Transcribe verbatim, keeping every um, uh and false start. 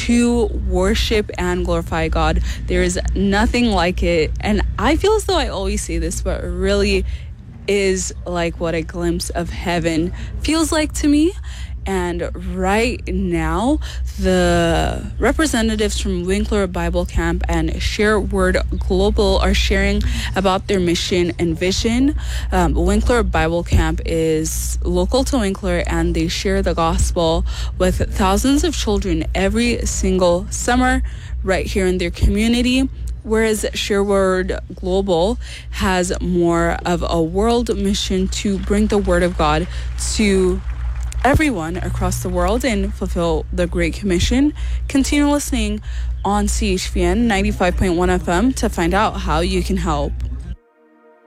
to worship and glorify God. There is nothing like it. And I feel as though I always say this, but it really is like what a glimpse of heaven feels like to me. And right now, the representatives from Winkler Bible Camp and Share Word Global are sharing about their mission and vision. Um, Winkler Bible Camp is local to Winkler, and they share the gospel with thousands of children every single summer right here in their community. Whereas Share Word Global has more of a world mission to bring the word of God to everyone across the world and fulfill the Great Commission. Continue listening on C H V N ninety-five point one F M to find out how you can help.